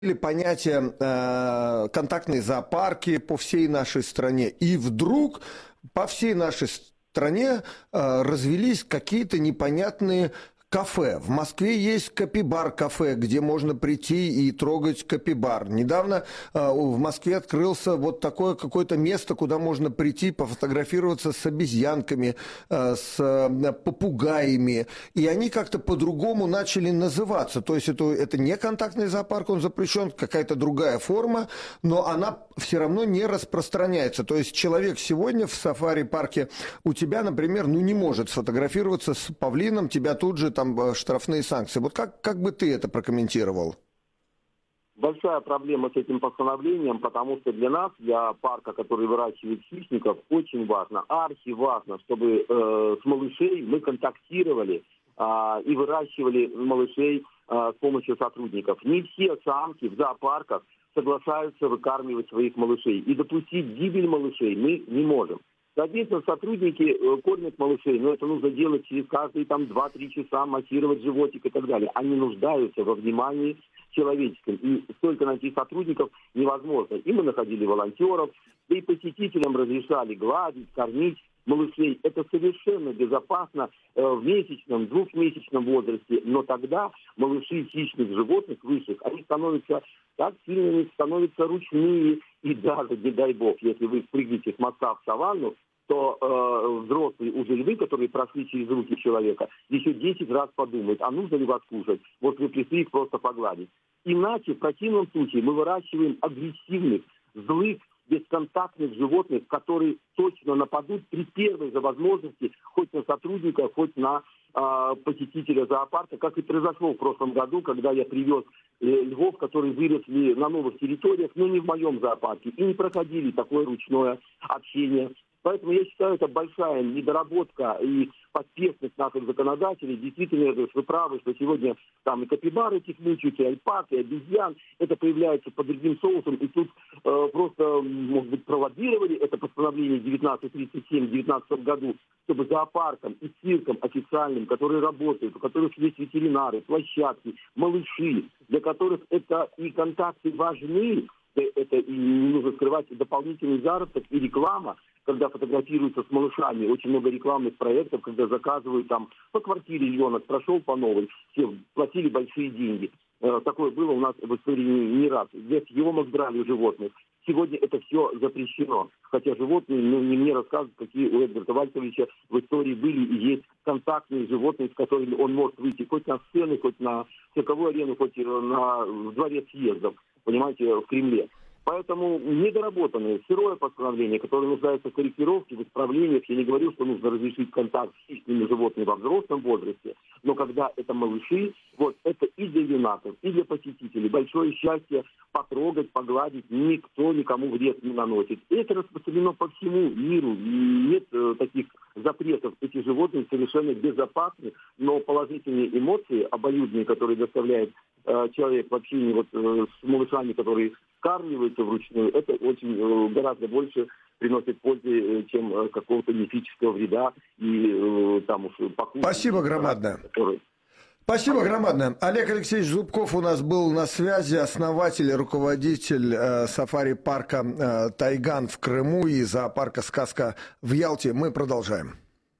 Или понятие контактные зоопарки по всей нашей стране. И вдруг по всей нашей стране развелись какие-то непонятные кафе. В Москве есть капибар-кафе, где можно прийти и трогать капибар. Недавно в Москве открылся вот такое какое-то место, куда можно прийти, пофотографироваться с обезьянками, с попугаями. И они как-то по-другому начали называться. То есть это не контактный зоопарк, он запрещен, какая-то другая форма, но она все равно не распространяется. То есть человек сегодня в сафари-парке у тебя, например, не может сфотографироваться с павлином, тебя тут же там штрафные санкции. Вот как бы ты это прокомментировал? Большая проблема с этим постановлением, потому что для нас, для парка, который выращивает хищников, очень важно, архиважно, чтобы с малышей мы контактировали и выращивали малышей с помощью сотрудников. Не все самки в зоопарках соглашаются выкармливать своих малышей. И допустить гибель малышей мы не можем. Соответственно, сотрудники кормят малышей, но это нужно делать через каждые 2-3 часа, массировать животик и так далее. Они нуждаются во внимании человеческом. И столько найти сотрудников невозможно. И мы находили волонтеров, да и посетителям разрешали гладить, кормить малышей. Это совершенно безопасно в месячном, двухмесячном возрасте. Но тогда малыши хищных животных высших, они становятся так сильными, становятся ручные. И даже, не дай бог, если вы прыгнете с моста в саванну, то взрослые уже львы, которые прошли через руки человека, еще 10 раз подумают, а нужно ли вас кушать. Вот вы пришли их просто погладить. Иначе, в противном случае, мы выращиваем агрессивных, злых, бесконтактных животных, которые точно нападут при первой же возможности хоть на сотрудника, хоть на посетителя зоопарка, как и произошло в прошлом году, когда я привез львов, которые выросли на новых территориях, но не в моем зоопарке, и не проходили такое ручное общение. Поэтому я считаю, это большая недоработка и поспешность наших законодателей. Действительно, вы правы, что сегодня там и капибары этих мучают, и альпак, и обезьян. Это появляется под другим соусом. И тут просто, может быть, пролоббировали это постановление 1937 в 2019 году, чтобы зоопаркам и циркам официальным, которые работают, у которых есть ветеринары, площадки, малыши, для которых это и контакты важны, это и не нужно скрывать дополнительный заработок и реклама, когда фотографируются с малышами, очень много рекламных проектов, когда заказывают там по квартире ребенок прошел по новой, все платили большие деньги. Такое было у нас в истории не раз. Для съемок брали животных. Сегодня это все запрещено. Хотя животные, не мне рассказывают, какие у Эдгарда Вальтовича в истории были и есть контактные животные, с которыми он может выйти хоть на сцены, хоть на цирковую арену, хоть на дворец съездов, понимаете, в Кремле. Поэтому недоработанное, сырое постановление, которое нуждается в корректировке, в исправлениях. Я не говорю, что нужно разрешить контакт с хищными животными во взрослом возрасте, но когда это малыши, вот это и для юнаков, и для посетителей. Большое счастье потрогать, погладить, никто никому вред не наносит. Это распространено по всему миру, нет таких запретов. Эти животные совершенно безопасны, но положительные эмоции, обоюдные, которые доставляет человек в общении с малышами, которые скармливаются вручную, это очень гораздо больше приносит пользы, чем какого-то мифического вреда и там уж покупки. Спасибо громадное. Спасибо громадное. Олег Алексеевич Зубков у нас был на связи, основатель и руководитель сафари-парка «Тайган» в Крыму и зоопарка «Сказка» в Ялте. Мы продолжаем.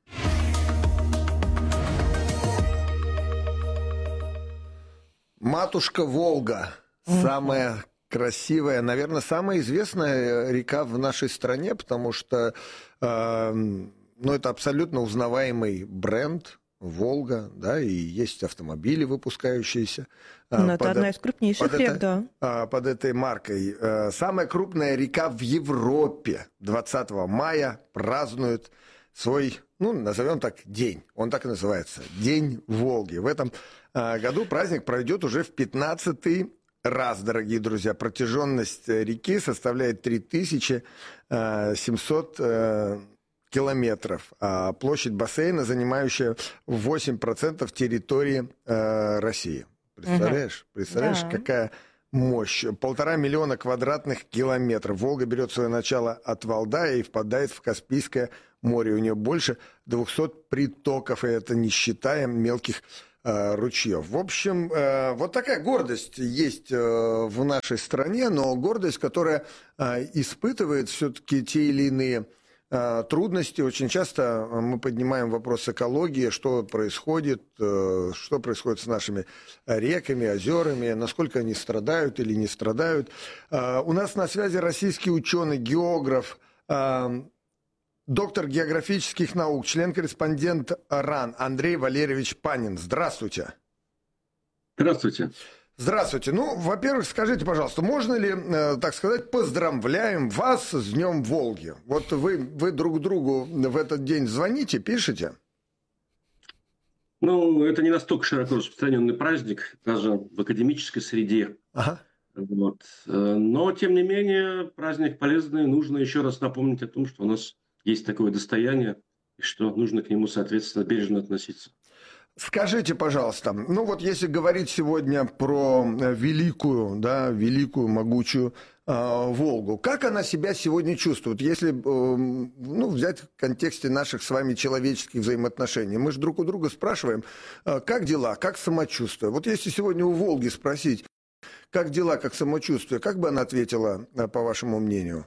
Матушка Волга, самая красивая, наверное, самая известная река в нашей стране, потому что это абсолютно узнаваемый бренд Волга, да, и есть автомобили, выпускающиеся. Это одна из крупнейших рек, да. Под этой маркой. Самая крупная река в Европе 20 мая празднует свой, назовем так, день. Он так и называется. День Волги. В этом году праздник пройдет уже в 15-й раз, дорогие друзья. Протяженность реки составляет 3700 километров, а площадь бассейна, занимающая 8% территории России. Представляешь? Представляешь, какая мощь. 1,5 миллиона квадратных километров. Волга берет свое начало от Валдая и впадает в Каспийское море. У нее больше 200 притоков, и это не считая мелких ручьев. В общем, вот такая гордость есть в нашей стране, но гордость, которая испытывает все-таки те или иные трудности. Очень часто мы поднимаем вопрос экологии, что происходит с нашими реками, озерами, насколько они страдают или не страдают. У нас на связи российский ученый, географ, доктор географических наук, член-корреспондент РАН Андрей Валерьевич Панин. Здравствуйте. Здравствуйте. Здравствуйте. Ну, во-первых, скажите, пожалуйста, можно ли, так сказать, поздравляем вас с Днем Волги? Вот вы друг другу в этот день звоните, пишете? Ну, это не настолько широко распространенный праздник, даже в академической среде. Ага. Вот. Но, тем не менее, праздник полезный. Нужно еще раз напомнить о том, что у нас есть такое достояние, и что нужно к нему, соответственно, бережно относиться. Скажите, пожалуйста, ну вот если говорить сегодня про великую, могучую Волгу, как она себя сегодня чувствует, если взять в контексте наших с вами человеческих взаимоотношений? Мы же друг у друга спрашиваем, как дела, как самочувствие. Вот если сегодня у Волги спросить, как дела, как самочувствие, как бы она ответила, по вашему мнению?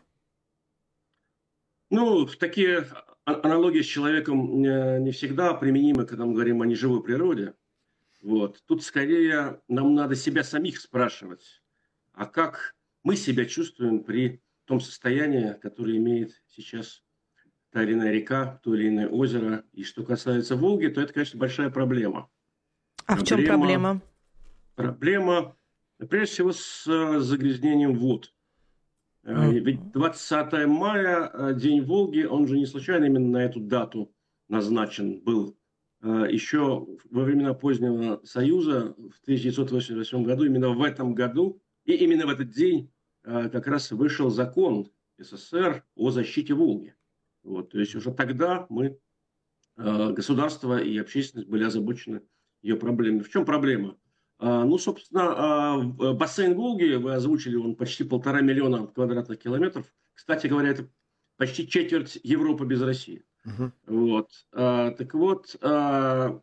Ну, такие аналогии с человеком не всегда применимы, когда мы говорим о неживой природе. Вот. Тут скорее нам надо себя самих спрашивать, а как мы себя чувствуем при том состоянии, которое имеет сейчас та или иная река, то или иное озеро. И что касается Волги, то это, конечно, большая проблема. А в чем проблема? Проблема, прежде всего, с загрязнением вод. Ведь 20 мая, День Волги, он же не случайно именно на эту дату назначен был. Еще во времена позднего Союза, в 1988 году, именно в этом году, и именно в этот день как раз вышел закон СССР о защите Волги. Вот, то есть уже тогда мы, государство и общественность были озабочены ее проблемой. В чем проблема? Ну, собственно, бассейн Волги, вы озвучили, он почти 1,5 миллиона квадратных километров. Кстати говоря, это почти четверть Европы без России. Вот. Так вот, в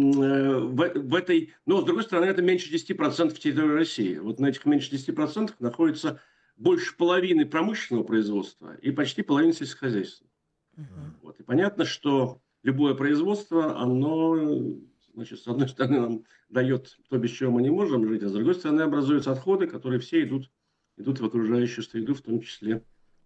этой... Но, с другой стороны, это меньше 10% территории России. Вот на этих меньше 10% находится больше половины промышленного производства и почти половина сельскохозяйственного. Вот. И понятно, что любое производство, оно... Значит, с одной стороны, нам дает то, без чего мы не можем жить, а с другой стороны, образуются отходы, которые все идут в окружающую среду, в том числе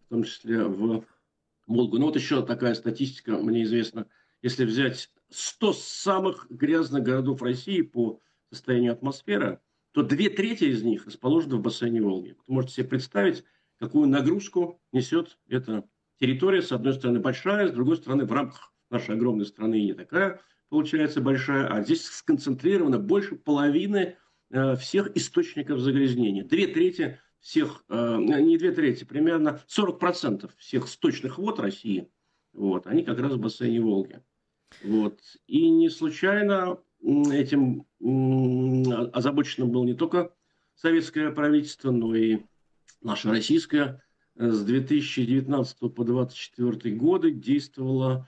в Волгу. Ну, вот еще такая статистика, мне известна. Если взять 100 самых грязных городов России по состоянию атмосферы, то 2/3 из них расположены в бассейне Волги. Вы можете себе представить, какую нагрузку несет эта территория. С одной стороны, большая, с другой стороны, в рамках нашей огромной страны и не такая, получается, большая, а здесь сконцентрировано больше половины всех источников загрязнения. 2/3 всех, не 2/3, примерно 40% всех сточных вод России, вот, они как раз в бассейне Волги. Вот. И не случайно этим озабочено было не только советское правительство, но и наше российское. С 2019 по 2024 годы действовала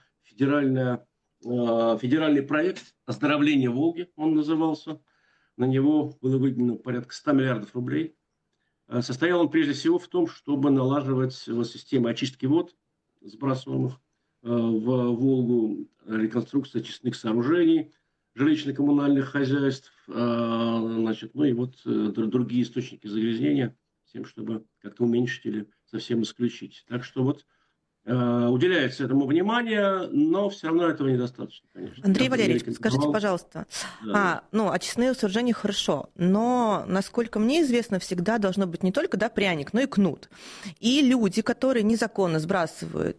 федеральный проект оздоровления Волги, он назывался. На него было выделено порядка 100 миллиардов рублей. Состоял он прежде всего в том, чтобы налаживать системы очистки вод, сбрасываемых в Волгу, реконструкция очистных сооружений, жилищно-коммунальных хозяйств, значит, ну и вот другие источники загрязнения, с тем, чтобы как-то уменьшить или совсем исключить. Так что вот уделяется этому внимание, но все равно этого недостаточно, конечно. Андрей Валерьевич, скажите, пожалуйста, очистные сооружения хорошо, но, насколько мне известно, всегда должно быть не только пряник, но и кнут. И люди, которые незаконно сбрасывают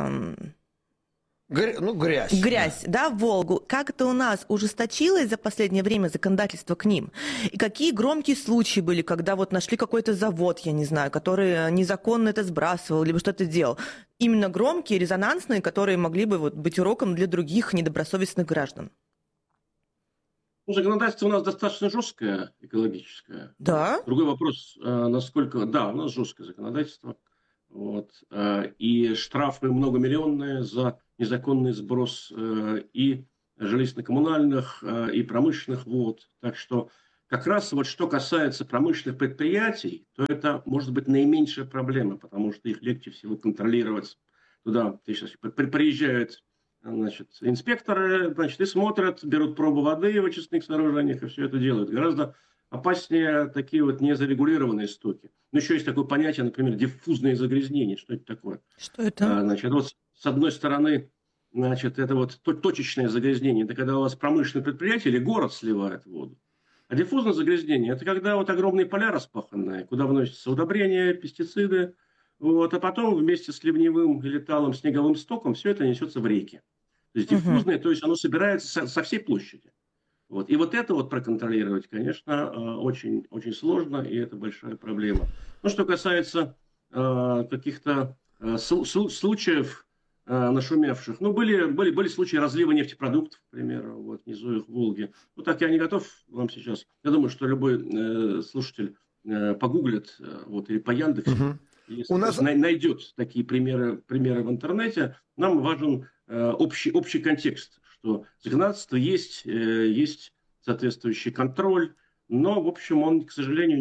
грязь, в Волгу, как это у нас ужесточилось за последнее время законодательство к ним? И какие громкие случаи были, когда вот нашли какой-то завод, я не знаю, который незаконно это сбрасывал, либо что-то делал? Именно громкие, резонансные, которые могли бы быть уроком для других недобросовестных граждан. Ну, законодательство у нас достаточно жесткое, экологическое. Да? Другой вопрос, насколько... Да, у нас жесткое законодательство. Вот. И штрафы многомиллионные за незаконный сброс. И жилищно-коммунальных и промышленных вод. Так что как раз вот что касается промышленных предприятий, то это может быть наименьшая проблема, потому что их легче всего контролировать. Туда приезжают, значит, инспекторы, значит, и смотрят, берут пробу воды в очистных сооружениях и все это делают. Гораздо опаснее такие вот незарегулированные стоки. Но еще есть такое понятие, например, диффузное загрязнение. Что это такое? Что это? Значит, вот с одной стороны, значит, это вот точечное загрязнение. Это когда у вас промышленное предприятие или город сливает воду. А диффузное загрязнение – это когда вот огромные поля распаханные, куда вносятся удобрения, пестициды, вот, а потом вместе с ливневым или талым снеговым стоком все это несется в реки. То есть диффузное, то есть оно собирается со всей площади. Вот. И вот это вот проконтролировать, конечно, очень, очень сложно, и это большая проблема. Ну, что касается каких-то случаев нашумевших, ну, были случаи разлива нефтепродуктов, к примеру, вот, внизу их Волги. Ну, так я не готов вам сейчас. Я думаю, что любой слушатель погуглит, вот, или по Яндексу, если найдет такие примеры в интернете. Нам важен общий контекст, что законодательство есть соответствующий контроль, но, в общем, он, к сожалению,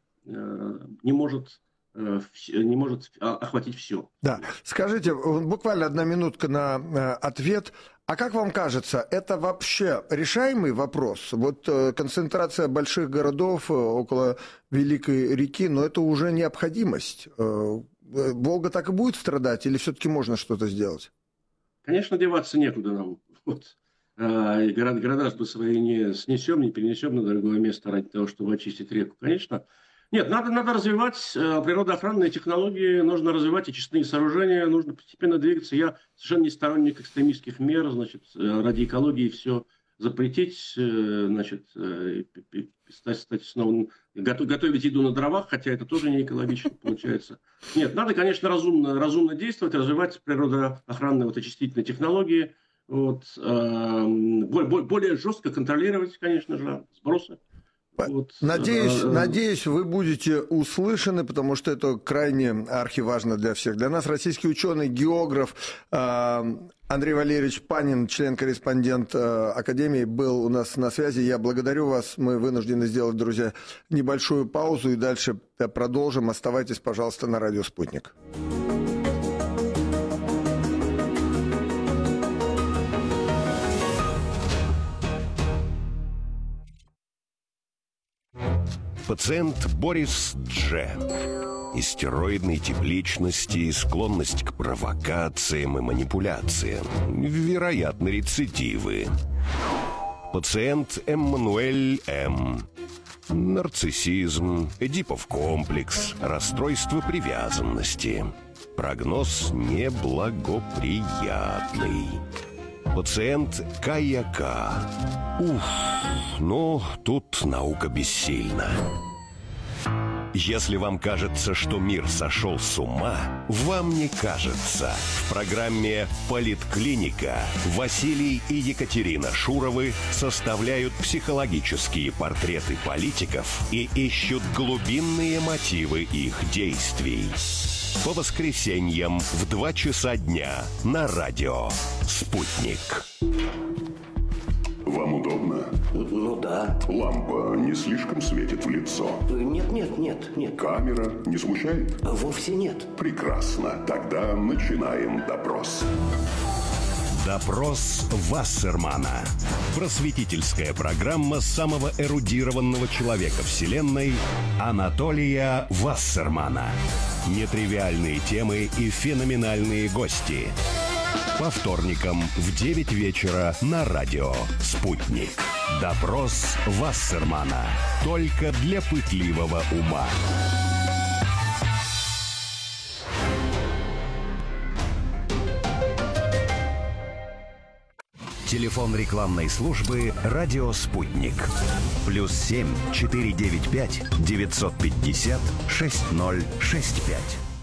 не может охватить все. Да. Скажите, буквально 1 минутка на ответ. А как вам кажется, это вообще решаемый вопрос? Вот концентрация больших городов около Великой реки, но это уже необходимость. Волга так и будет страдать, или все-таки можно что-то сделать? Конечно, деваться некуда нам. Вот. Города мы свои не снесем, не перенесем на другое место ради того, чтобы очистить реку. Конечно. Нет, надо развивать природоохранные технологии, нужно развивать очистные сооружения, нужно постепенно двигаться. Я совершенно не сторонник экстремистских мер, значит, ради экологии все запретить, значит, кстати, снова готовить еду на дровах, хотя это тоже не экологично получается. Нет, надо, конечно, разумно действовать, развивать природоохранные вот, очистительные технологии, вот, более жестко контролировать, конечно же, сбросы. Вот. Надеюсь, вы будете услышаны, потому что это крайне архиважно для всех. Для нас российский ученый, географ Андрей Валерьевич Панин, член-корреспондент Академии, был у нас на связи. Я благодарю вас. Мы вынуждены сделать, друзья, небольшую паузу и дальше продолжим. Оставайтесь, пожалуйста, на радио «Спутник». Пациент Борис Дж. Истероидной тип личности, склонность к провокациям и манипуляциям, вероятно, рецидивы. Пациент Эммануэль М. Нарциссизм, Эдипов комплекс, расстройство привязанности. Прогноз неблагоприятный. Пациент К.Я.К. Тут наука бессильна. Если вам кажется, что мир сошел с ума, вам не кажется. В программе «Политклиника» Василий и Екатерина Шуровы составляют психологические портреты политиков и ищут глубинные мотивы их действий. По воскресеньям в 2 часа дня на радио «Спутник». Вам удобно? Ну да. Лампа не слишком светит в лицо? Нет. Камера не смущает? Вовсе нет. Прекрасно. Тогда начинаем допрос. Допрос Вассермана. Просветительская программа самого эрудированного человека Вселенной Анатолия Вассермана. Нетривиальные темы и феноменальные гости. По вторникам в 9 вечера на радио «Спутник». Допрос Вассермана. Только для пытливого ума. Телефон рекламной службы «Радио Спутник». +7 495 950 6065.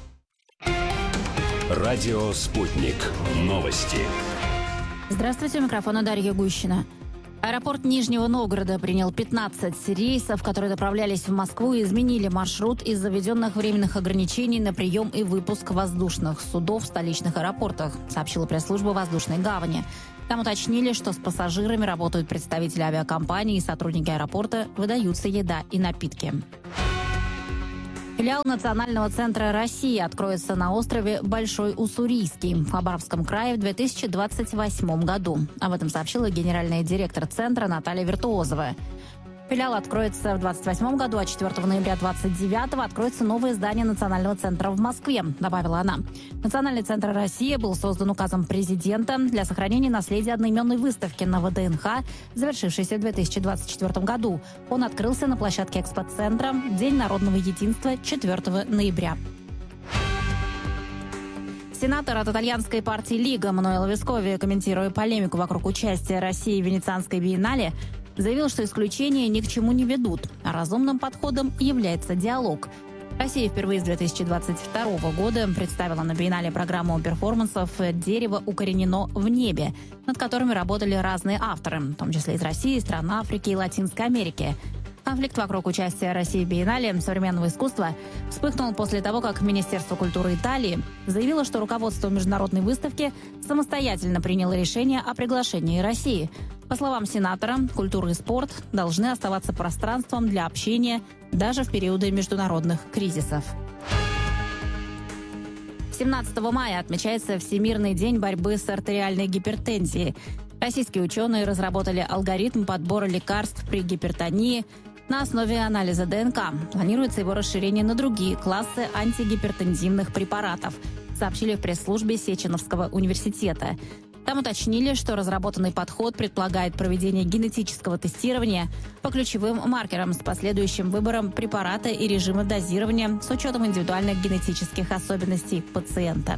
Радио «Спутник». Новости. Здравствуйте, у микрофона Дарья Гущина. Аэропорт Нижнего Новгорода принял 15 рейсов, которые направлялись в Москву, и изменили маршрут из-за введенных временных ограничений на прием и выпуск воздушных судов в столичных аэропортах, сообщила пресс-служба воздушной гавани. Там уточнили, что с пассажирами работают представители авиакомпании и сотрудники аэропорта, выдаются еда и напитки. Филиал Национального центра России откроется на острове Большой Уссурийский в Хабаровском крае в 2028 году. Об этом сообщила генеральный директор центра Наталья Виртуозова. Филиал откроется в 2028 году, а 4 ноября 2029 откроется новое здание Национального центра в Москве, добавила она. Национальный центр России был создан указом президента для сохранения наследия одноименной выставки на ВДНХ, завершившейся в 2024 году. Он открылся на площадке экспоцентра в День народного единства 4 ноября. Сенатор от итальянской партии «Лига» Мануэло Вескови, комментируя полемику вокруг участия России в Венецианской биеннале, заявил, что исключения ни к чему не ведут, а разумным подходом является диалог. Россия впервые с 2022 года представила на биеннале программу перформансов «Дерево укоренено в небе», над которыми работали разные авторы, в том числе из России, стран Африки и Латинской Америки. Конфликт вокруг участия России в биеннале современного искусства вспыхнул после того, как Министерство культуры Италии заявило, что руководство международной выставки самостоятельно приняло решение о приглашении России. По словам сенатора, культура и спорт должны оставаться пространством для общения даже в периоды международных кризисов. 17 мая отмечается Всемирный день борьбы с артериальной гипертензией. Российские ученые разработали алгоритм подбора лекарств при гипертонии на основе анализа ДНК. Планируется его расширение на другие классы антигипертензивных препаратов, сообщили в пресс-службе Сеченовского университета. Там уточнили, что разработанный подход предполагает проведение генетического тестирования по ключевым маркерам с последующим выбором препарата и режима дозирования с учетом индивидуальных генетических особенностей пациента.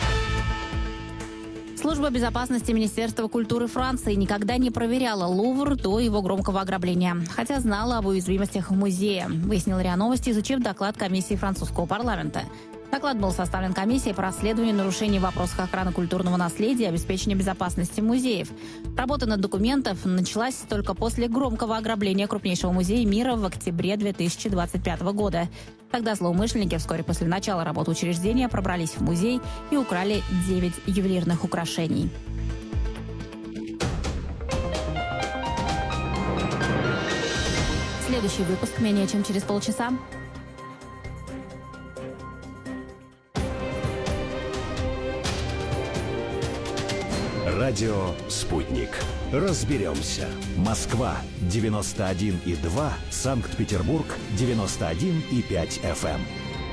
Служба безопасности Министерства культуры Франции никогда не проверяла Лувр до его громкого ограбления, хотя знала об уязвимостях в музее, выяснил РИА Новости, изучив доклад комиссии французского парламента. Доклад был составлен комиссией по расследованию нарушений в вопросах охраны культурного наследия и обеспечения безопасности музеев. Работа над документом началась только после громкого ограбления крупнейшего музея мира в октябре 2025 года. Тогда злоумышленники вскоре после начала работы учреждения пробрались в музей и украли 9 ювелирных украшений. Следующий выпуск менее чем через полчаса. Радио «Спутник». Разберемся. Москва 91,2, Санкт-Петербург 91,5 FM.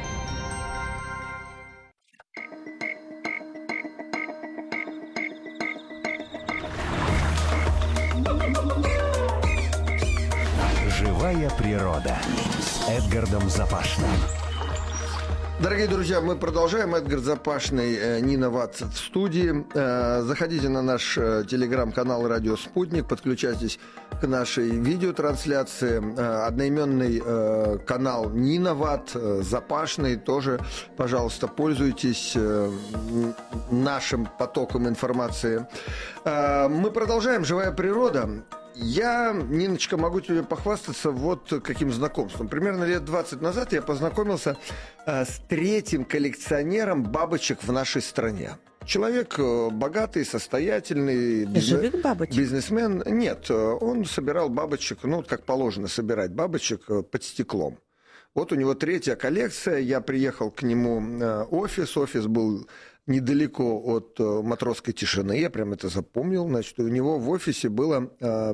Живая природа с Эдгардом Запашным. Дорогие друзья, мы продолжаем. Эдгард Запашный, Нина Ватц в студии. Заходите на наш телеграм-канал «Радио Спутник», подключайтесь к нашей видеотрансляции. Одноименный канал Нина Ватт, Запашный, тоже, пожалуйста, пользуйтесь нашим потоком информации. Мы продолжаем. Живая природа. Я, Ниночка, могу тебе похвастаться вот каким знакомством. Примерно лет 20 назад я познакомился с третьим коллекционером бабочек в нашей стране. Человек богатый, состоятельный, бизнесмен. Нет, он собирал бабочек, ну, как положено собирать бабочек под стеклом. Вот у него третья коллекция. Я приехал к нему офис. Офис был недалеко от Матросской тишины. Я прям это запомнил. Значит, у него в офисе было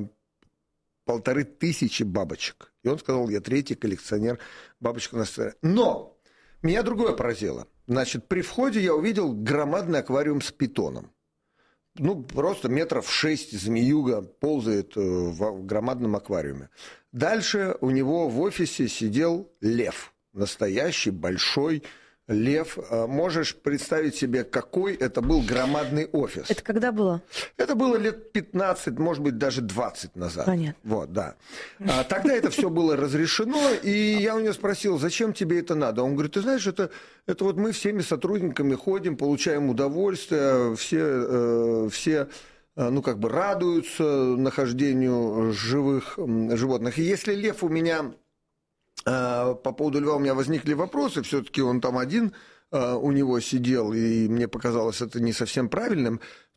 1500 бабочек. И он сказал, я третий коллекционер бабочек на стране. Но меня другое поразило. Значит, при входе я увидел громадный аквариум с питоном. Ну, просто метров 6 змеюга ползает в громадном аквариуме. Дальше у него в офисе сидел лев. Настоящий большой лев. Можешь представить себе, какой это был громадный офис. Это когда было? Это было лет 15, может быть, даже 20 назад. Понятно. Вот, да. Тогда это все было разрешено, и я у него спросил, зачем тебе это надо? Он говорит, ты знаешь, это вот мы всеми сотрудниками ходим, получаем удовольствие, все ну, как бы радуются нахождению живых животных. И если лев у меня... По поводу льва у меня возникли вопросы, все-таки он там один у него сидел, и мне показалось это не совсем правильным,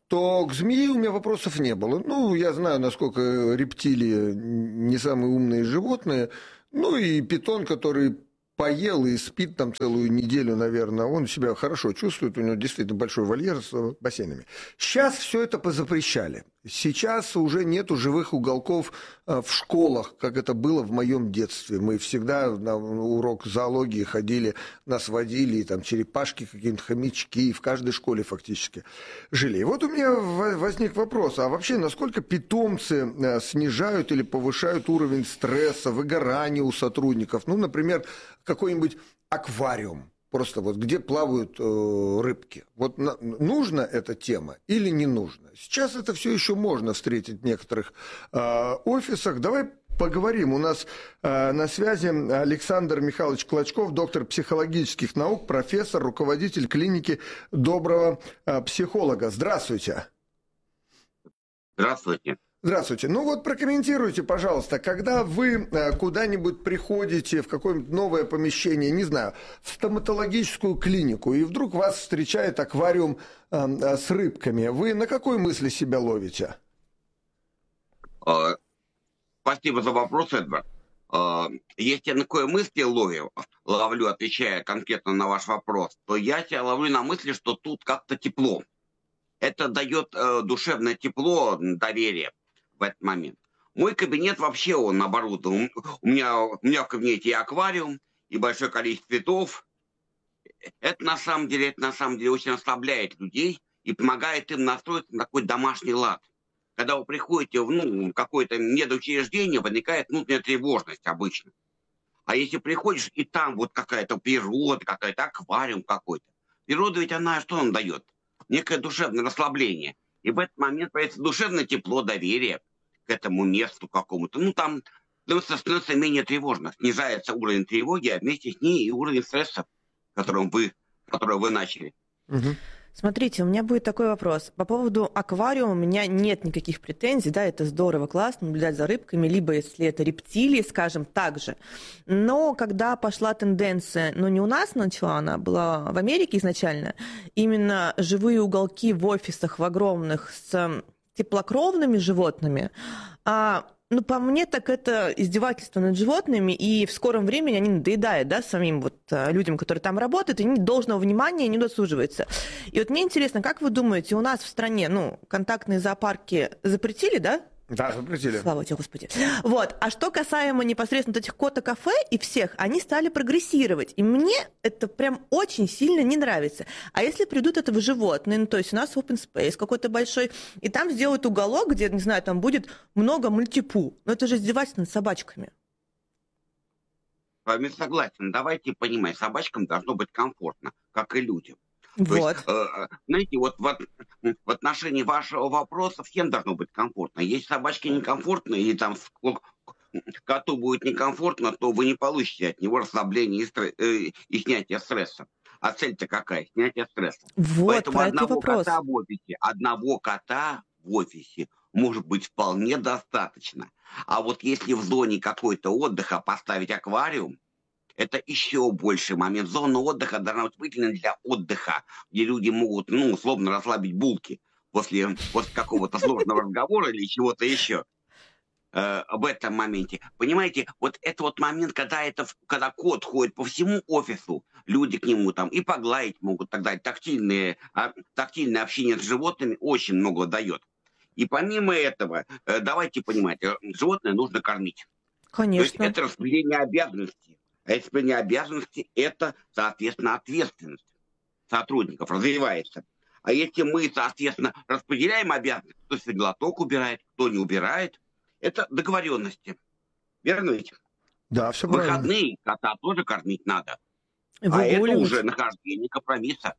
то к змее у меня вопросов не было. Ну, я знаю, насколько рептилии не самые умные животные. Ну, и питон, который поел и спит там целую неделю, наверное, он себя хорошо чувствует, у него действительно большой вольер с бассейнами. Сейчас все это позапрещали. Сейчас уже нету живых уголков в школах, как это было в моем детстве. Мы всегда на урок зоологии ходили, нас водили, и там черепашки, какие-то хомячки, в каждой школе фактически жили. И вот у меня возник вопрос, а вообще насколько питомцы снижают или повышают уровень стресса, выгорания у сотрудников? Ну, например, какой-нибудь аквариум. Просто вот где плавают рыбки. Вот нужна эта тема или не нужна? Сейчас это все еще можно встретить в некоторых офисах. Давай поговорим. У нас на связи Александр Михайлович Клочков, доктор психологических наук, профессор, руководитель клиники доброго психолога. Здравствуйте. Здравствуйте. Здравствуйте. Ну вот прокомментируйте, пожалуйста, когда вы куда-нибудь приходите в какое-нибудь новое помещение, не знаю, в стоматологическую клинику, и вдруг вас встречает аквариум с рыбками, вы на какой мысли себя ловите? Спасибо за вопрос, Эдвард. Если я на какой мысли ловлю, отвечая конкретно на ваш вопрос, то я себя ловлю на мысли, что тут как-то тепло. Это дает душевное тепло, доверие в этот момент. Мой кабинет вообще он оборудован. У меня в кабинете и аквариум, и большое количество цветов. Это на самом деле очень расслабляет людей и помогает им настроиться на такой домашний лад. Когда вы приходите в какое-то медучреждение, возникает внутренняя тревожность обычно. А если приходишь, и там вот какая-то природа, какой-то аквариум какой-то. Природа ведь она что нам дает? Некое душевное расслабление. И в этот момент появится душевное тепло, доверие к этому месту какому-то. Ну, там становится менее тревожно. Снижается уровень тревоги, а вместе с ней и уровень стресса, который вы начали. Угу. Смотрите, у меня будет такой вопрос. По поводу аквариума у меня нет никаких претензий, да, это здорово, классно, наблюдать за рыбками, либо если это рептилии, скажем, так же. Но когда пошла тенденция, не у нас начала, она была в Америке изначально, именно живые уголки в офисах, в огромных, с теплокровными животными, по мне, так это издевательство над животными, и в скором времени они надоедают, да, самим людям, которые там работают, и они должного внимания не дослуживаются. И вот мне интересно, как вы думаете, у нас в стране, контактные зоопарки запретили, да? Да, запретили. Слава тебе, Господи. Вот. А что касаемо непосредственно этих кота-кафе и всех, они стали прогрессировать. И мне это прям очень сильно не нравится. А если придут этого животные, то есть у нас open space какой-то большой, и там сделают уголок, где, не знаю, там будет много мультипу. Это же издевательство над собачками. С вами согласен. Давайте понимать, собачкам должно быть комфортно, как и людям. Вот. То есть, знаете, вот в отношении вашего вопроса всем должно быть комфортно. Если собачке некомфортно, или там коту будет некомфортно, то вы не получите от него расслабления и снятия стресса. А цель-то какая? Снятие стресса. Вот, поэтому одного кота в офисе может быть вполне достаточно. А вот если в зоне какой-то отдыха поставить аквариум, это еще больший момент. Зона отдыха должна быть выделена для отдыха, где люди могут, условно, расслабить булки после какого-то сложного разговора или чего-то еще. В этом моменте. Понимаете, вот это вот момент, когда кот ходит по всему офису, люди к нему там и погладить могут, так далее. Тактильное общение с животными очень много дает. И помимо этого, давайте понимать, животное нужно кормить. Конечно. То есть это распределение обязанностей. А распределение обязанностей – это, соответственно, ответственность сотрудников развивается. А если мы, соответственно, распределяем обязанности, кто себе глоток убирает, кто не убирает, это договоренности. Верно ведь? Да, все правильно. В выходные кота тоже кормить надо. Выгуливать. Это уже нахождение компромисса.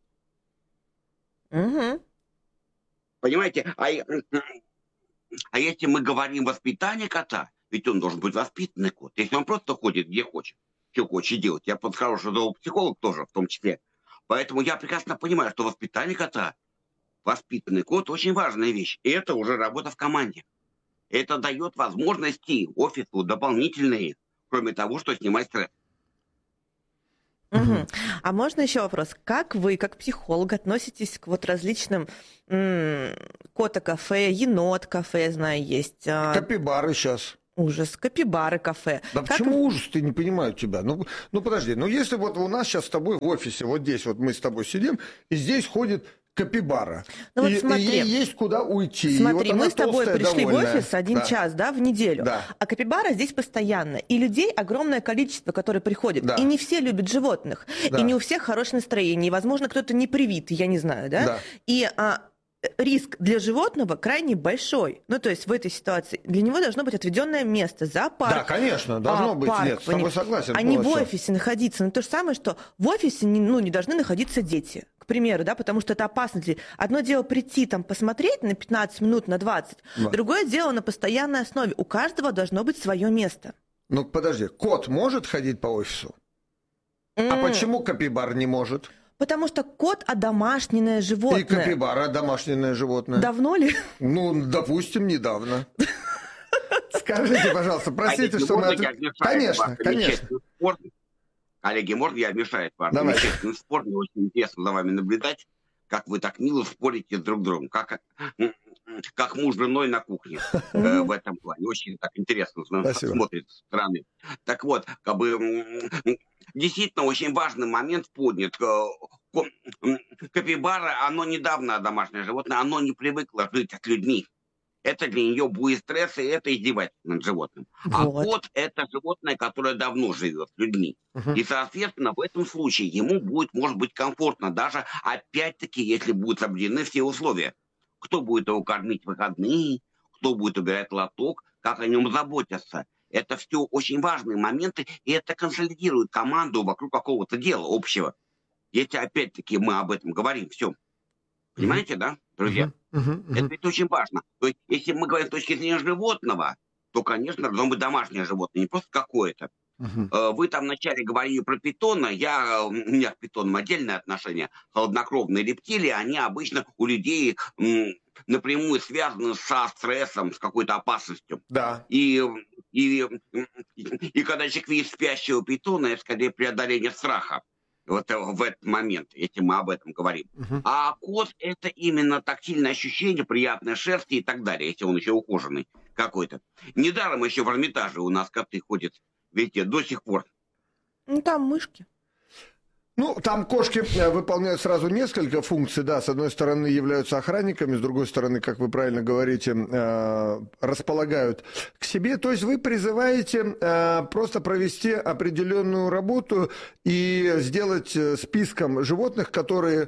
Угу. Понимаете? А если мы говорим воспитание кота, ведь он должен быть воспитанный кот. Если он просто ходит где хочет, что хочет делать. Я хороший зоопсихолог тоже в том числе. Поэтому я прекрасно понимаю, что воспитание кота, воспитанный кот, очень важная вещь. И это уже работа в команде. Это дает возможности офису дополнительные, кроме того, что снимать стресс. Угу. А можно еще вопрос? Как вы, как психолог, относитесь к вот различным кота-кафе, енот-кафе, я знаю, есть. Капибары сейчас. Ужас. Капибары кафе. Да как... почему ужас? Ты не понимаю тебя. Ну, подожди. Ну, если вот у нас сейчас с тобой в офисе, вот здесь вот мы с тобой сидим, и здесь ходит капибара. Ну, вот и ей есть куда уйти. Смотри, вот мы с тобой пришли довольная. в офис 1 час, да, в неделю. Да. А капибара здесь постоянно. И людей огромное количество, которые приходят. Да. И не все любят животных. Да. И не у всех хорошее настроение. И, возможно, кто-то не привит, я не знаю, да? Да. И риск для животного крайне большой. Ну, то есть в этой ситуации для него должно быть отведенное место, зоопарк. Да, конечно, должно быть. Парк, Нет, с тобой согласен. А не в офисе находиться. Но то же самое, что в офисе не должны находиться дети. К примеру, да, потому что это опасно. Одно дело прийти там посмотреть на 15 минут, на 20. Да. Другое дело на постоянной основе. У каждого должно быть свое место. Ну, подожди, кот может ходить по офису? А почему капибар не может? Потому что кот – одомашненное животное. И капибара – домашнее животное. Давно ли? Ну, допустим, недавно. Скажите, пожалуйста, простите, что мы... Конечно, конечно. Коллеги, можно я вмешаюсь? Замечательный спор, мне очень интересно за вами наблюдать, как вы так мило спорите друг с другом, как муж с женой на кухне в этом плане. Очень так интересно смотрит со стороны. Так вот, как бы... Действительно, очень важный момент поднят. Капибара, оно недавно домашнее животное, оно не привыкло жить с людьми. Это для нее будет стресс, и это издевательство над животным. А кот – это животное, которое давно живет с людьми. И, соответственно, в этом случае ему будет, может быть, комфортно, даже, опять-таки, если будут соблюдены все условия. Кто будет его кормить в выходные, кто будет убирать лоток, как о нем заботятся. Это все очень важные моменты, и это консолидирует команду вокруг какого-то дела общего. Если, опять-таки, мы об этом говорим, все. Понимаете, да, друзья? Это ведь очень важно. То есть, если мы говорим с точки зрения животного, то, конечно, должно быть домашнее животное, не просто какое-то. Вы там вначале говорили про питона, у меня к питонам отдельное отношение. Холоднокровные рептилии, они обычно у людей напрямую связаны со стрессом, с какой-то опасностью. Да. И когда человек видит спящего питона, это скорее преодоление страха. Вот в этот момент, если мы об этом говорим. А кот – это именно тактильное ощущение, приятная шерсть и так далее, если он еще ухоженный какой-то. Недаром еще в Эрмитаже у нас коты ходят, видите, до сих пор. Ну, там мышки. Ну, там кошки выполняют сразу несколько функций, да, с одной стороны являются охранниками, с другой стороны, как вы правильно говорите, располагают к себе, то есть вы призываете просто провести определенную работу и сделать списком животных, которые,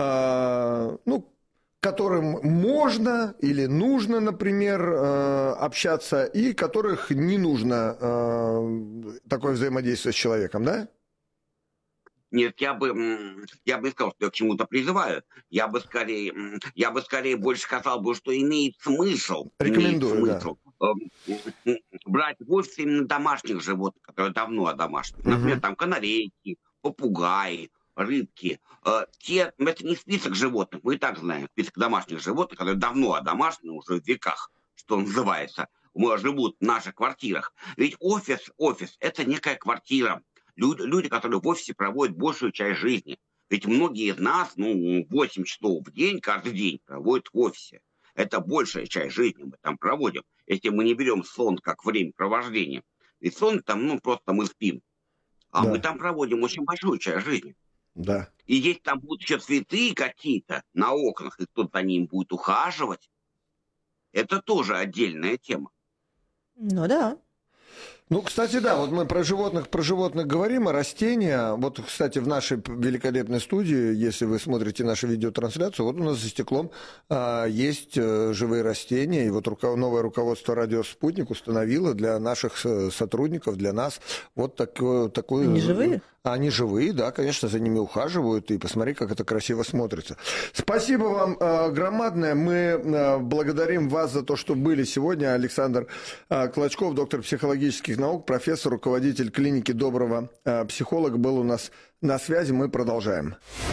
которым можно или нужно, например, общаться, и которых не нужно такое взаимодействие с человеком, да? Нет, я бы не сказал, что я к чему-то призываю. Я бы скорее больше сказал бы, что имеет смысл. Рекомендую, брать в офис именно домашних животных, которые давно одомашнены. Например, там канарейки, попугаи, рыбки. Это не список животных, мы и так знаем. Список домашних животных, которые давно одомашнены, уже в веках, что называется, живут в наших квартирах. Ведь офис – это некая квартира. Люди, которые в офисе проводят большую часть жизни. Ведь многие из нас, 8 часов в день, каждый день проводят в офисе. Это большая часть жизни мы там проводим. Если мы не берем сон как времяпровождения. Ведь сон там, просто мы спим. А мы там проводим очень большую часть жизни. Да. И если там будут еще цветы какие-то на окнах, и кто-то за ним будет ухаживать, это тоже отдельная тема. Ну да. Ну, кстати, да, вот мы про животных говорим, а растения, вот, кстати, в нашей великолепной студии, если вы смотрите нашу видеотрансляцию, вот у нас за стеклом есть живые растения, и вот новое руководство «Радио Спутник» установило для наших сотрудников, для нас вот такую... Они живые? Они живые, да, конечно, за ними ухаживают, и посмотри, как это красиво смотрится. Спасибо вам громадное, мы благодарим вас за то, что были сегодня. Александр Клочков, доктор психологических наук, профессор, руководитель клиники «Доброго психолога», был у нас на связи, мы продолжаем.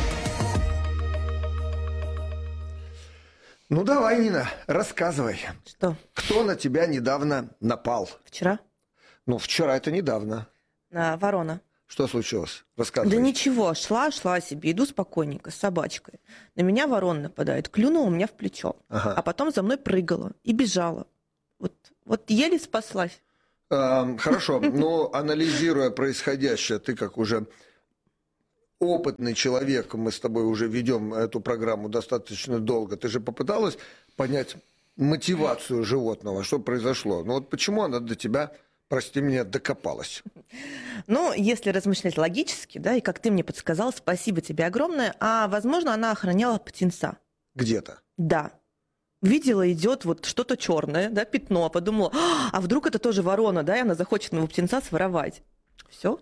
Ну давай, Нина, рассказывай. Что? Кто на тебя недавно напал? Вчера? Ну, вчера это недавно. Ворона. Что случилось? Да Рассказывай. ничего, шла себе, иду спокойненько с собачкой. На меня ворона нападает, клюнула меня в плечо, а потом за мной прыгала и бежала. Вот еле спаслась. Хорошо, но анализируя происходящее, ты как уже опытный человек, мы с тобой уже ведем эту программу достаточно долго, ты же попыталась понять мотивацию животного, что произошло? Ну вот почему она до тебя, прости меня, докопалась? Ну, если размышлять логически, да, и как ты мне подсказал, спасибо тебе огромное, а, возможно, она охраняла птенца. Где-то? Да. Видела, идет вот что-то черное, да, пятно, подумала, а вдруг это тоже ворона, да, и она захочет моего птенца своровать. Все.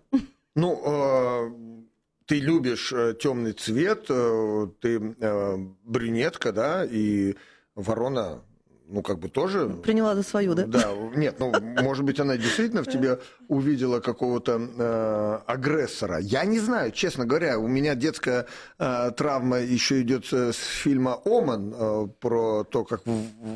Ну, ты любишь темный цвет, ты брюнетка, да, и ворона, ну, как бы тоже... Приняла за свою, да? Да, нет, ну, может быть, она действительно в тебе увидела какого-то агрессора. Я не знаю, честно говоря, у меня детская травма еще идет с фильма «Оман», про то, как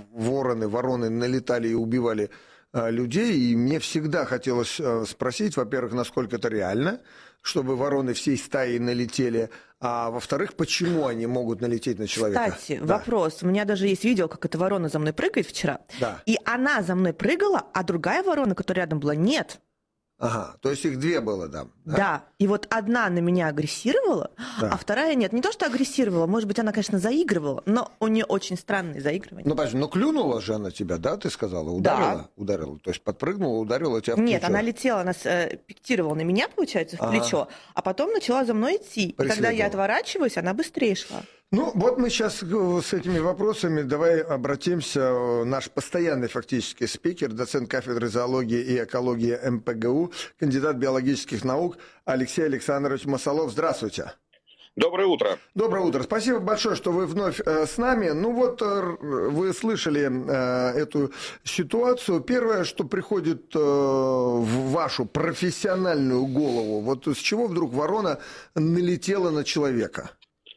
вороны налетали и убивали людей, и мне всегда хотелось спросить, во-первых, насколько это реально, чтобы вороны всей стаи налетели, а во-вторых, почему они могут налететь на человека? Кстати, вопрос. У меня даже есть видео, как эта ворона за мной прыгает вчера. Да. И она за мной прыгала, а другая ворона, которая рядом была, нет. Ага, то есть их две было, да? Да. И вот одна на меня агрессировала, а вторая нет. Не то, что агрессировала, может быть, она, конечно, заигрывала, но у нее очень странные заигрывания. Ну, подожди, клюнула же она тебя, да, ты сказала? Ударила? Да. Ударила. То есть подпрыгнула, ударила тебя в плечо. Нет, она летела, она пиктировала на меня, получается, в плечо, а потом начала за мной идти. И когда я отворачиваюсь, она быстрее шла. Ну, вот мы сейчас с этими вопросами давай обратимся. Наш постоянный фактически спикер, доцент кафедры зоологии и экологии МПГУ, кандидат биологических наук Алексей Александрович Масолов. Здравствуйте. Доброе утро. Доброе утро. Спасибо большое, что вы вновь с нами. Ну вот, вы слышали эту ситуацию. Первое, что приходит в вашу профессиональную голову, вот с чего вдруг ворона налетела на человека?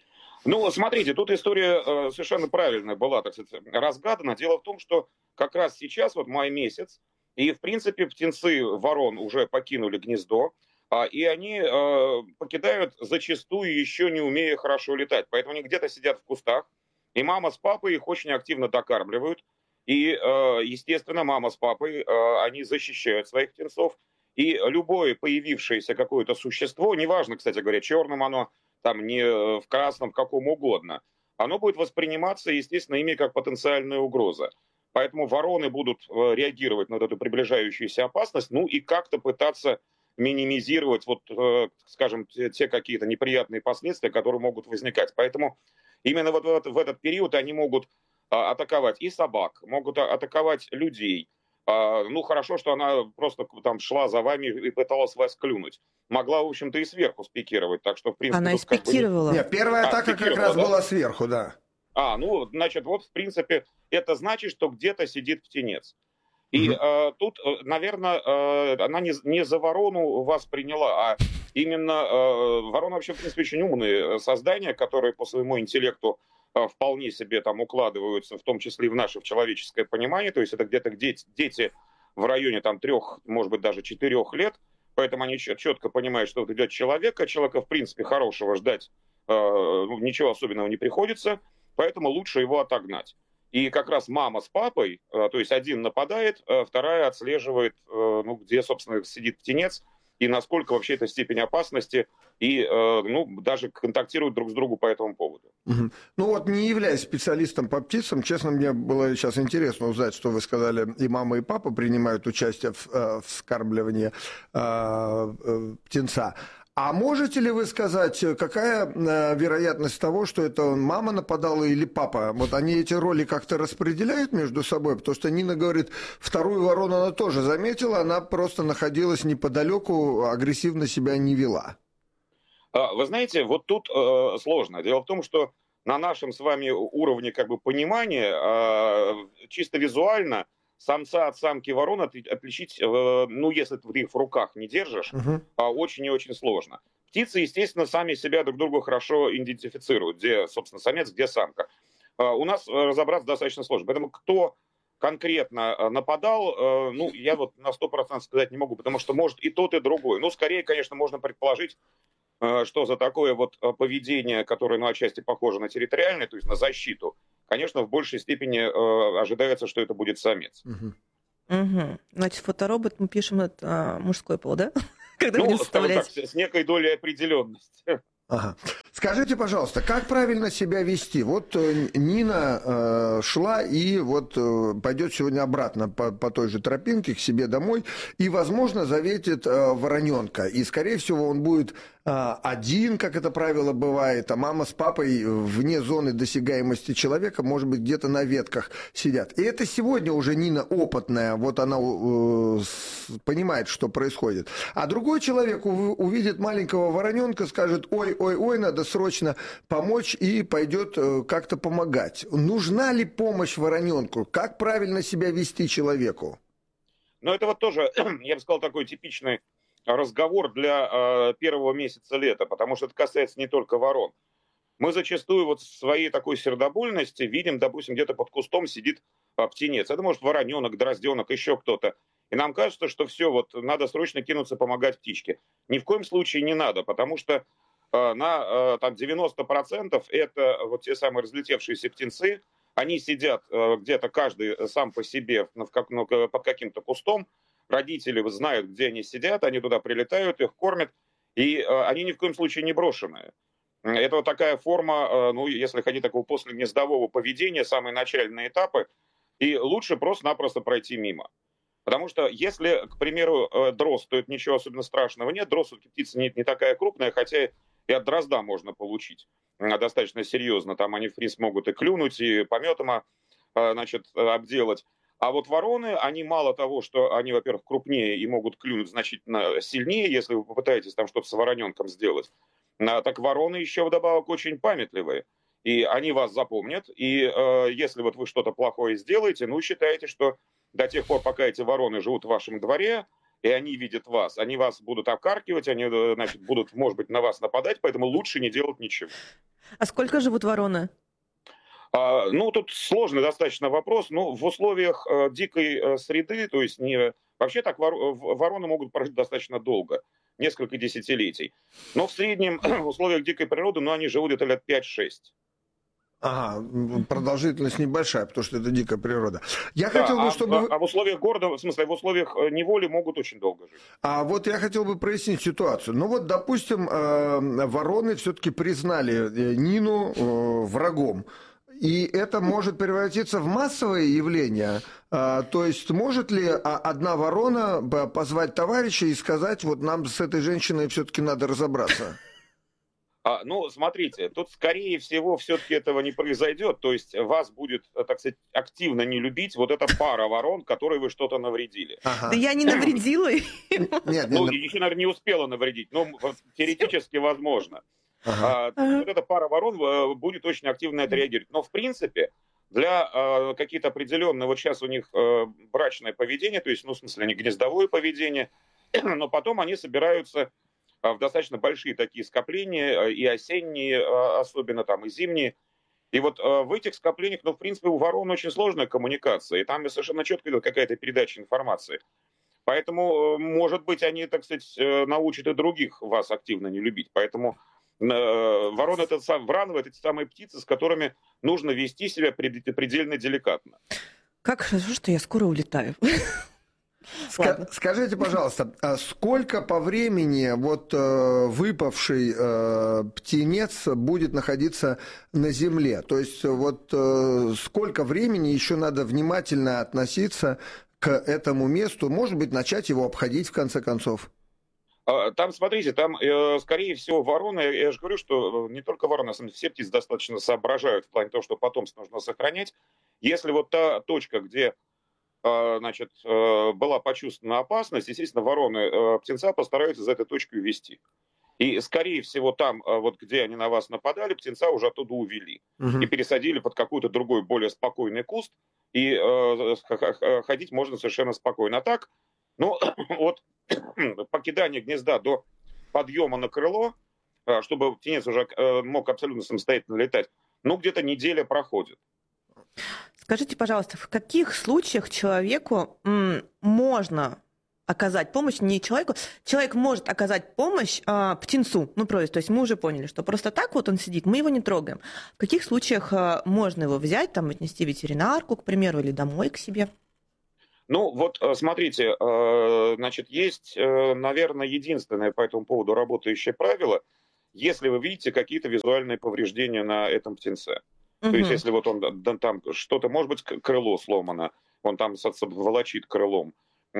Ну, смотрите, тут история совершенно правильная была, так сказать, разгадана. Дело в том, что как раз сейчас, вот май месяц, и, в принципе, птенцы ворон уже покинули гнездо, и они покидают зачастую, еще не умея хорошо летать. Поэтому они где-то сидят в кустах, и мама с папой их очень активно докармливают. И, естественно, мама с папой, они защищают своих птенцов. И любое появившееся какое-то существо, неважно, кстати говоря, черным оно, там не в красном, в каком угодно, оно будет восприниматься, естественно, ими как потенциальная угроза. Поэтому вороны будут реагировать на эту приближающуюся опасность, ну и как-то пытаться минимизировать, вот, скажем, те какие-то неприятные последствия, которые могут возникать. Поэтому именно вот в этот период они могут атаковать и собак, могут атаковать людей. Ну, хорошо, что она просто там шла за вами и пыталась вас клюнуть. Могла, в общем-то, и сверху спикировать, так что, в принципе... Она спикировала. Нет, первая атака как раз была сверху, да. Ну, значит, вот, в принципе, это значит, что где-то сидит птенец. И тут, наверное, она не за ворону вас приняла, а именно ворона вообще, в принципе, очень умные создания, которые по своему интеллекту вполне себе там укладываются, в том числе и в наше человеческое понимание. То есть это где-то дети в районе там 3, может быть, даже 4 лет. Поэтому они четко понимают, что вот идет человека, в принципе, хорошего ждать ничего особенного не приходится, поэтому лучше его отогнать. И как раз мама с папой, то есть один нападает, вторая отслеживает, ну, где, собственно, сидит птенец, и насколько вообще это степень опасности, и ну, даже контактируют друг с другом по этому поводу. Ну вот, не являясь специалистом по птицам, честно, мне было сейчас интересно узнать, что вы сказали, и мама, и папа принимают участие в вскармливании птенца. А можете ли вы сказать, какая вероятность того, что это мама нападала или папа? Вот они эти роли как-то распределяют между собой? Потому что Нина говорит, вторую ворону она тоже заметила, она просто находилась неподалеку, агрессивно себя не вела. Вы знаете, вот тут сложно. Дело в том, что на нашем с вами уровне как бы понимания, чисто визуально, самца от самки ворон отличить, ну, если ты их в руках не держишь, очень и очень сложно. Птицы, естественно, сами себя друг другу хорошо идентифицируют, где, собственно, самец, где самка. У нас разобраться достаточно сложно. Поэтому кто конкретно нападал, ну, я вот на 100% сказать не могу, потому что может и тот, и другой. Ну, скорее, конечно, можно предположить, что за такое вот поведение, которое, ну, отчасти похоже на территориальное, то есть на защиту, конечно, в большей степени ожидается, что это будет самец. Угу. Значит, фоторобот мы пишем это мужской пол, да? Когда ну, будем скажем составлять. так, с некой долей определенности. Ага. Скажите, пожалуйста, как правильно себя вести? Вот Нина шла и вот пойдет сегодня обратно по той же тропинке к себе домой и, возможно, заветит вороненка. И, скорее всего, он будет один, как это правило бывает, а мама с папой вне зоны досягаемости человека, может быть, где-то на ветках сидят. И это сегодня уже Нина опытная, вот она понимает, что происходит. А другой человек увидит маленького вороненка, скажет: ой, надо срочно помочь, и пойдет как-то помогать. Нужна ли помощь вороненку? Как правильно себя вести человеку? Ну, это вот тоже, я бы сказал, такой типичный разговор для первого месяца лета, потому что это касается не только ворон. Мы зачастую вот в своей такой сердобольности видим, допустим, где-то под кустом сидит птенец. Это может вороненок, дрозденок, еще кто-то. И нам кажется, что все, вот надо срочно кинуться помогать птичке. Ни в коем случае не надо, потому что на там, 90% это вот те самые разлетевшиеся птенцы. Они сидят где-то каждый сам по себе под каким-то кустом. Родители знают, где они сидят, они туда прилетают, их кормят, и они ни в коем случае не брошенные. Это вот такая форма, ну, если хотите, такого последнегнездового поведения, самые начальные этапы, и лучше просто-напросто пройти мимо. Потому что если, к примеру, дрозд, то это ничего особенно страшного нет, дрозд все-таки птица не такая крупная, хотя и от дрозда можно получить достаточно серьезно. Там они, в принципе, могут и клюнуть, и пометом, значит, обделать. А вот вороны, они мало того, что они, во-первых, крупнее и могут клюнуть значительно сильнее, если вы попытаетесь там что-то с вороненком сделать, так вороны еще вдобавок очень памятливые. И они вас запомнят. И если вот вы что-то плохое сделаете, ну, считайте, что до тех пор, пока эти вороны живут в вашем дворе, и они видят вас, они вас будут обкаркивать, они, значит, будут, может быть, на вас нападать, поэтому лучше не делать ничего. А сколько живут вороны? Ну, тут сложный достаточно вопрос. Ну, в условиях дикой среды, то есть не... Вообще так вороны могут прожить достаточно долго, несколько десятилетий. Но в среднем в условиях дикой природы, ну, они живут где-то лет 5-6. Ага, продолжительность небольшая, потому что это дикая природа. Я хотел бы, чтобы... А в условиях города, в смысле, в условиях неволи могут очень долго жить. А вот я хотел бы прояснить ситуацию. Ну вот, допустим, вороны все-таки признали Нину врагом. И это может превратиться в массовое явление. То есть может ли одна ворона позвать товарища и сказать: вот нам с этой женщиной все-таки надо разобраться? Ну, смотрите, тут, скорее всего, все-таки этого не произойдет. То есть вас будет, так сказать, активно не любить вот эта пара ворон, которой вы что-то навредили. Ага. Да я не навредила. Нет, ну, еще, наверное, не успела навредить, но теоретически возможно. Вот эта пара ворон будет очень активно отреагировать. Но, в принципе, для какие-то определенные, вот сейчас у них брачное поведение, то есть, ну, в смысле, они гнездовое поведение, но потом они собираются в достаточно большие такие скопления, и осенние, особенно там, и зимние. И вот в этих скоплениях, ну, в принципе, у ворон очень сложная коммуникация, и там совершенно четко идет какая-то передача информации. Поэтому, может быть, они, так сказать, научат и других вас активно не любить. Поэтому вороны, врановы, это те самые птицы, с которыми нужно вести себя предельно деликатно. Как хорошо, что я скоро улетаю. Скажите, пожалуйста, сколько по времени вот выпавший птенец будет находиться на земле? То есть вот сколько времени еще надо внимательно относиться к этому месту? Может быть, начать его обходить в конце концов? Там, смотрите, там, скорее всего, вороны, я же говорю, что не только вороны, на самом деле, все птицы достаточно соображают в плане того, что потомство нужно сохранять. Если вот та точка, где, значит, была почувствована опасность, естественно, вороны птенца постараются за этой точкой увести. И, скорее всего, там, вот где они на вас нападали, птенца уже оттуда увели. И пересадили под какой-то другой, более спокойный куст, и ходить можно совершенно спокойно. А так, ну, от покидания гнезда до подъема на крыло, чтобы птенец уже мог абсолютно самостоятельно летать, ну, где-то неделя проходит. Скажите, пожалуйста, в каких случаях человеку можно оказать помощь, не человеку, человек может оказать помощь птенцу, ну просто, то есть мы уже поняли, что просто так вот он сидит, мы его не трогаем. В каких случаях можно его взять, там, отнести в ветеринарку, к примеру, или домой к себе? Ну, вот смотрите, значит, есть, наверное, единственное по этому поводу работающее правило, если вы видите какие-то визуальные повреждения на этом птенце. То есть, если вот он там что-то, может быть, крыло сломано, он там волочит крылом,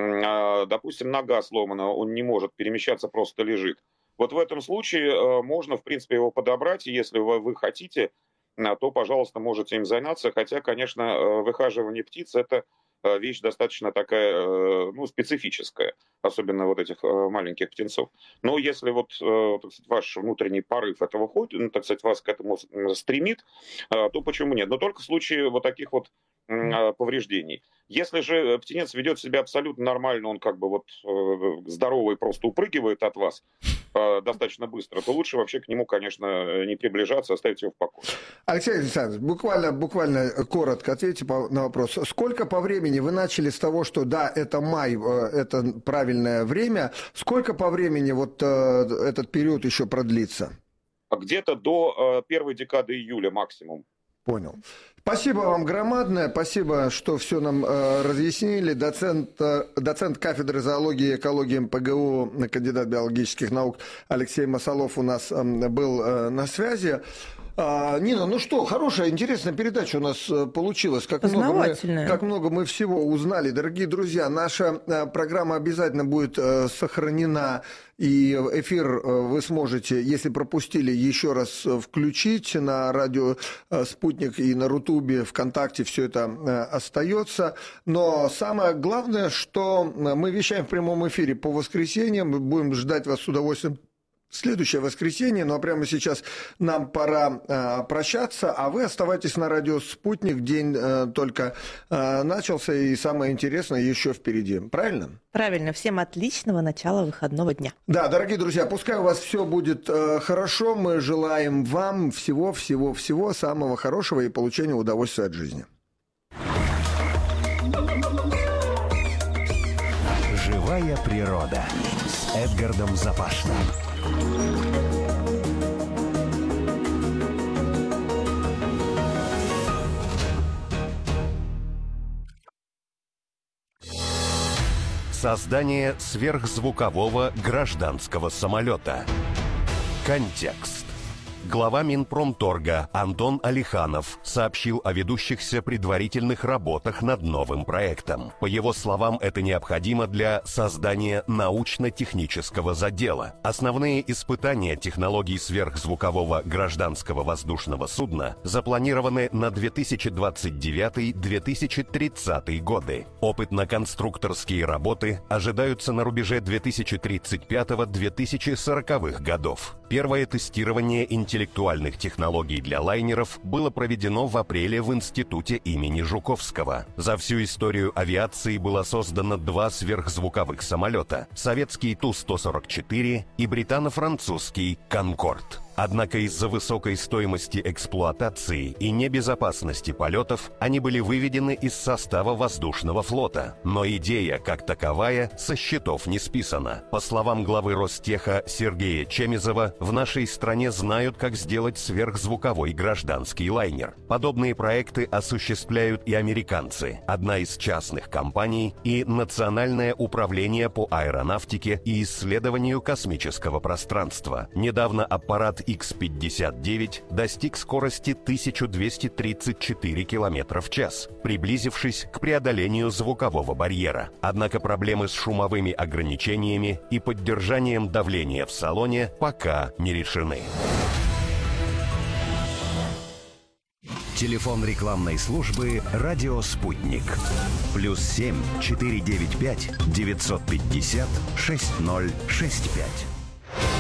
допустим, нога сломана, он не может перемещаться, просто лежит. Вот в этом случае можно, в принципе, его подобрать, и если вы хотите, то, пожалуйста, можете им заняться. Хотя, конечно, выхаживание птиц – это вещь достаточно такая, ну, специфическая, особенно вот этих маленьких птенцов. Но если вот, так сказать, ваш внутренний порыв этого ходит, ну, так сказать, вас к этому стремит, то почему нет? Но только в случае вот таких вот повреждений. Если же птенец ведет себя абсолютно нормально, он как бы вот здоровый, просто упрыгивает от вас достаточно быстро, то лучше вообще к нему, конечно, не приближаться, оставить его в покое. Алексей Александрович, буквально коротко ответьте на вопрос. Сколько по времени вы начали с того, что да, это май, это правильное время, сколько по времени вот этот период еще продлится? Где-то до первой декады июля максимум. Понял. Спасибо вам громадное, спасибо, что все нам разъяснили. Доцент кафедры зоологии и экологии МПГУ, кандидат биологических наук Алексей Масолов у нас был на связи. Нина, ну что, хорошая, интересная передача у нас получилась. Как много мы всего узнали. Дорогие друзья, наша программа обязательно будет сохранена. И эфир вы сможете, если пропустили, еще раз включить на радио «Спутник» и на Рутубе, ВКонтакте, все это остается. Но самое главное, что мы вещаем в прямом эфире по воскресеньям, мы будем ждать вас с удовольствием. Следующее воскресенье, но прямо сейчас нам пора прощаться, а вы оставайтесь на радио «Спутник», день только начался, и самое интересное еще впереди. Правильно? Правильно. Всем отличного начала выходного дня. Да, дорогие друзья, пускай у вас все будет хорошо, мы желаем вам всего-всего-всего самого хорошего и получения удовольствия от жизни. Живая природа с Эдгардом Запашным. Создание сверхзвукового гражданского самолета. Контекст. Глава Минпромторга Антон Алиханов сообщил о ведущихся предварительных работах над новым проектом. По его словам, это необходимо для создания научно-технического задела. Основные испытания технологий сверхзвукового гражданского воздушного судна запланированы на 2029-2030 годы. Опытно-конструкторские работы ожидаются на рубеже 2035-2040 годов. Первое тестирование интеллектуальных технологий для лайнеров было проведено в апреле в Институте имени Жуковского. За всю историю авиации было создано 2 сверхзвуковых самолета – советский Ту-144 и британо-французский «Конкорд». Однако из-за высокой стоимости эксплуатации и небезопасности полетов они были выведены из состава воздушного флота. Но идея, как таковая, со счетов не списана. По словам главы Ростеха Сергея Чемизова, в нашей стране знают, как сделать сверхзвуковой гражданский лайнер. Подобные проекты осуществляют и американцы, одна из частных компаний и Национальное управление по аэронавтике и исследованию космического пространства. Недавно аппарат Х-59 достиг скорости 1234 км в час, приблизившись к преодолению звукового барьера. Однако проблемы с шумовыми ограничениями и поддержанием давления в салоне пока не решены. Телефон рекламной службы «Радио Спутник». +7 495 950 6065.